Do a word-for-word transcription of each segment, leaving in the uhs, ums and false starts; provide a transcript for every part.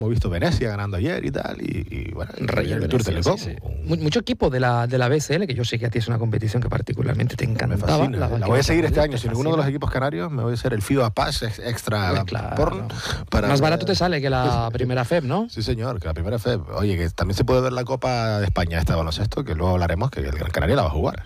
Hemos visto Venecia ganando ayer y tal, y, y bueno, Rey el Tour Telecom. Sí, sí. Mucho equipo de la, de la B C L, que yo sé que a ti es una competición que particularmente te encantaba. Me fascina. La, la voy a seguir este año. Sin ninguno de los fascina. equipos canarios, me voy a hacer el FIBA Pass extra Pues claro. porn. Para, Más barato te sale que la primera F E B, ¿no? Sí, señor, que la primera F E B. Oye, que también se puede ver la Copa de España esta de baloncesto, que luego hablaremos, que el Gran Canaria la va a jugar.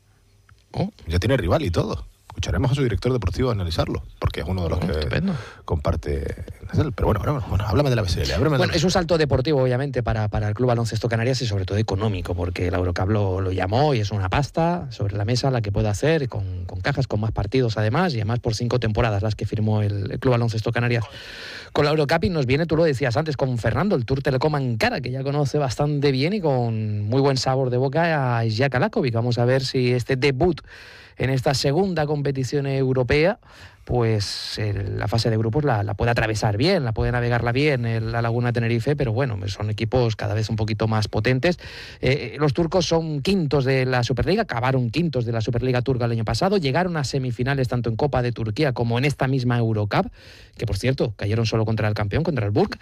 Oh. Ya tiene rival y todo. Escucharemos a su director deportivo analizarlo, porque es uno de los Oh, que estupendo. comparte. Pero bueno, bueno, bueno, háblame de la B C L. Háblame Bueno, de... es un salto deportivo, obviamente, para, para el Club Baloncesto Canarias y sobre todo económico, porque la Eurocup lo, lo llamó y es una pasta sobre la mesa la que puede hacer, con, con cajas, con más partidos además, y además por cinco temporadas las que firmó el, el Club Baloncesto Canarias con la Eurocup. Y nos viene, tú lo decías antes, con Fernando, el Tour Telecom Ankara, que ya conoce bastante bien y con muy buen sabor de boca a Isjak Alakovic. Vamos a ver si este debut en esta segunda competición europea, pues el, la fase de grupos la, la puede atravesar bien, la puede navegarla bien el, la Laguna Tenerife, pero bueno, son equipos cada vez un poquito más potentes. Eh, los turcos son quintos de la Superliga, acabaron quintos de la Superliga turca el año pasado, llegaron a semifinales tanto en Copa de Turquía como en esta misma Eurocup, que por cierto, cayeron solo contra el campeón, contra el Burg,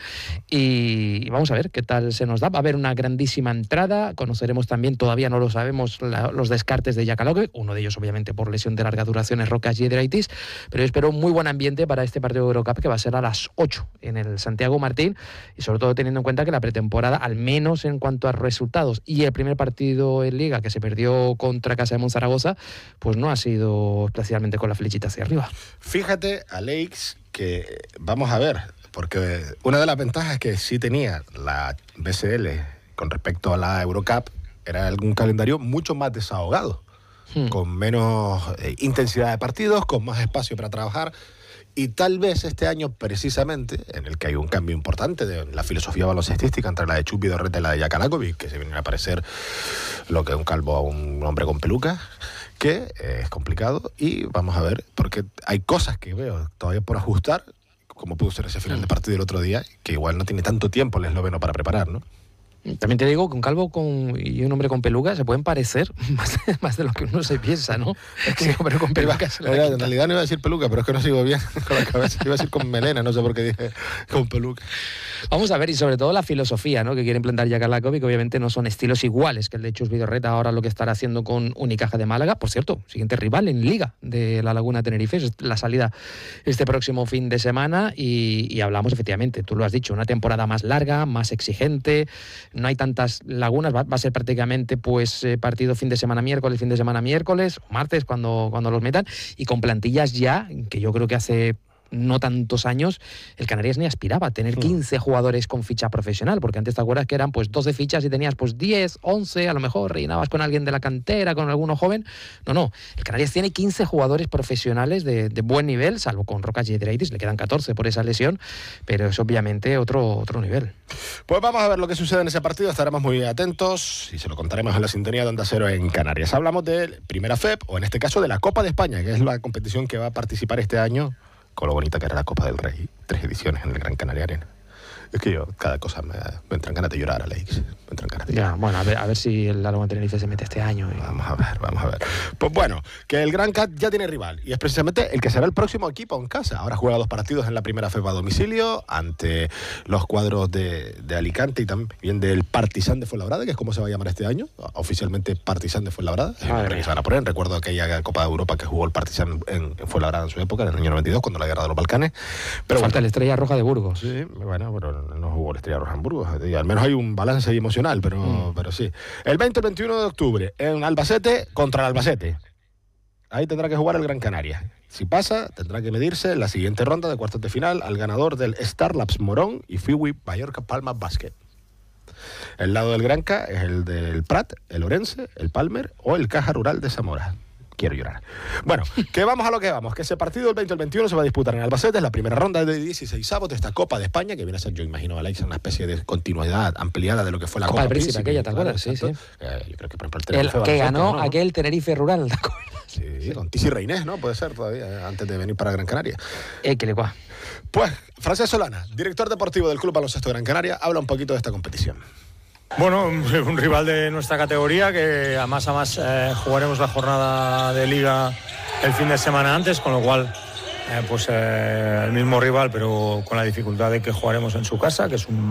y vamos a ver qué tal se nos da. Va a haber una grandísima entrada, conoceremos también, todavía no lo sabemos, la, los descartes de Isjak Alakovic, uno de ellos obviamente por lesión de larga duración es Rokas Giedraitis, pero espero un muy buen ambiente para este partido de Eurocup que va a ser a las ocho en el Santiago Martín, y sobre todo teniendo en cuenta que la pretemporada, al menos en cuanto a resultados, y el primer partido en Liga que se perdió contra Casa de Monzaragoza, pues no ha sido especialmente con la flechita hacia arriba. Fíjate, Alex, que vamos a ver, porque una de las ventajas que sí tenía la B C L con respecto a la Eurocup era algún calendario mucho más desahogado. Hmm. Con menos eh, intensidad de partidos, con más espacio para trabajar, y tal vez este año precisamente, en el que hay un cambio importante de la filosofía baloncestística entre la de Chupi Dorreta y la de Isjak Alakovic, que se viene a parecer lo que es un calvo a un hombre con peluca, que eh, es complicado, y vamos a ver, porque hay cosas que veo todavía por ajustar, como pudo ser ese final hmm. de partido el otro día, que igual no tiene tanto tiempo el esloveno para preparar, ¿no? También te digo que un calvo con, y un hombre con peluca se pueden parecer más, más de lo que uno se piensa, ¿no? Es que un hombre con peluca se Oiga, en realidad no iba a decir peluca, pero es que no sigo bien con la cabeza. Iba a decir con melena, no sé por qué dije con peluca. Vamos a ver, y sobre todo la filosofía, ¿no?, que quiere implantar Isjak Alakovic, que obviamente no son estilos iguales que el de Chus Vidorreta, ahora lo que estará haciendo con Unicaja de Málaga. Por cierto, siguiente rival en Liga de la Laguna Tenerife, es la salida este próximo fin de semana, y, y hablamos efectivamente, tú lo has dicho, una temporada más larga, más exigente, no hay tantas lagunas, va, va a ser prácticamente pues eh, partido fin de semana miércoles, fin de semana miércoles, o martes, cuando, cuando los metan, y con plantillas ya, que yo creo que hace no tantos años el Canarias ni aspiraba a tener quince jugadores con ficha profesional, porque antes te acuerdas que eran pues doce fichas y tenías pues diez, once, a lo mejor rellenabas con alguien de la cantera, con alguno joven. No, no, el Canarias tiene quince jugadores profesionales de, de buen nivel, salvo con Rokas Giedraitis, le quedan catorce por esa lesión, pero es obviamente otro, otro nivel. Pues vamos a ver lo que sucede en ese partido, estaremos muy atentos y se lo contaremos en la sintonía de Onda Cero en Canarias. Hablamos de Primera F E B, o en este caso de la Copa de España, que es la competición que va a participar este año, con lo bonita que era la Copa del Rey, tres ediciones en el Gran Canaria Arena. Es que yo, cada cosa me, me entran ganas de llorar, Alex. Me entran ganas de llorar. Ya, bueno, a ver, a ver si el Laguna Tenerife se mete este año. Y... Vamos a ver, vamos a ver. Pues bueno, que el Gran Cat ya tiene rival, y es precisamente el que será el próximo equipo en casa. Ahora juega dos partidos en la Primera F E B a domicilio, ante los cuadros de, de Alicante y también del Partizan de Fuenlabrada, que es como se va a llamar este año, oficialmente Partizan de Fuenlabrada. Es el que se van a poner. Recuerdo aquella Copa de Europa que jugó el Partizan en, en Fuenlabrada en su época, en el año noventa y dos, cuando la Guerra de los Balcanes. Pero falta bueno, la Estrella Roja de Burgos. Sí, bueno, pero no jugó la Estrella Roja en Burgos. Y al menos hay un balance ahí emocional, pero, mm. pero sí. El veinte y el veintiuno de octubre, en Albacete contra el Albacete. Ahí tendrá que jugar el Gran Canaria. Si pasa, tendrá que medirse en la siguiente ronda de cuartos de final al ganador del Starlabs Morón y Fiwi Mallorca Palma Basket. El lado del Granca es el del Prat, el Orense, el Palmer o el Caja Rural de Zamora. Quiero llorar. Bueno, que vamos a lo que vamos, que ese partido del veinte al veintiuno se va a disputar en Albacete, es la primera ronda de dieciseisavos de esta Copa de España, que viene a ser, yo imagino, Alex, una especie de continuidad ampliada de lo que fue la Copa, Copa del Príncipe, aquella, ¿te acuerdas? Sí, sí. Eh, yo creo que, por ejemplo, el Tenerife el que ganó ¿no? aquel Tenerife Rural, ¿te acuerdas? Sí, sí, con Tisi Reinés, ¿no? Puede ser todavía, antes de venir para Gran Canaria. Eh, que le cua. Pues, Francesc Solana, director deportivo del Club Baloncesto Gran Canaria, habla un poquito de esta competición. Bueno, un, un rival de nuestra categoría, que a más a más eh, jugaremos la jornada de Liga el fin de semana antes, con lo cual eh, pues eh, el mismo rival, pero con la dificultad de que jugaremos en su casa, que es un